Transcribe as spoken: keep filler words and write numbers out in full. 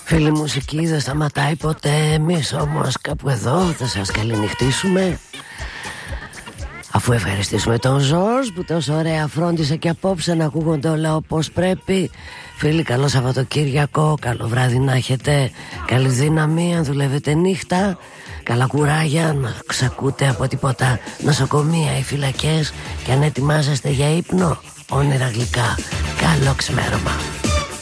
Φίλη, μουσική δεν σταματάει ποτέ. Εμείς όμως κάπου εδώ θα σας καληνυχτήσουμε, αφού ευχαριστήσουμε τον Ζορς που τόσο ωραία φρόντισε και απόψε να ακούγονται όλα όπως πρέπει. Φίλοι, καλό Σαββατοκύριακο, καλό βράδυ να έχετε. Καλή δύναμη αν δουλεύετε νύχτα. Καλά κουράγια, να ξακούτε από τίποτα νοσοκομεία ή φυλακές. Και αν ετοιμάζεστε για ύπνο, όνειρα γλυκά. Καλό ξημέρωμα.